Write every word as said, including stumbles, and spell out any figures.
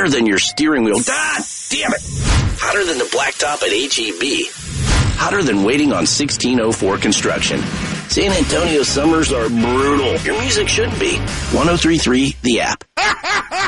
hotter than your steering wheel. God damn it! Hotter than the blacktop at H E B. Hotter than waiting on sixteen oh four construction. San Antonio summers are brutal. Your music should be. one oh three point three, The App.